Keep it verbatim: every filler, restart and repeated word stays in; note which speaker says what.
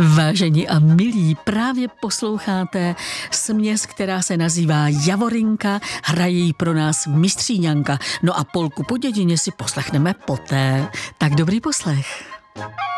Speaker 1: Vážení a milí, právě posloucháte směs, která se nazývá Javorinka, hraje ji pro nás Mistříňanka. No a polku po dědině si poslechneme poté. Tak dobrý poslech.